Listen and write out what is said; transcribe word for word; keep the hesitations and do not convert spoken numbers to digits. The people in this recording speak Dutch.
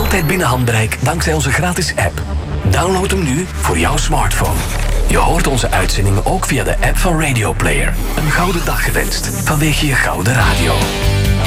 Altijd binnen handbereik dankzij onze gratis app. Download hem nu voor jouw smartphone. Je hoort onze uitzendingen ook via de app van Radio Player. Een gouden dag gewenst vanwege je gouden radio.